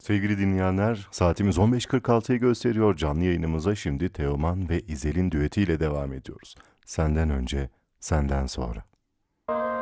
Sevgili dinleyenler, saatimiz 15.46'yı gösteriyor. Canlı yayınımıza şimdi Teoman ve İzel'in düetiyle devam ediyoruz. Senden önce, senden sonra.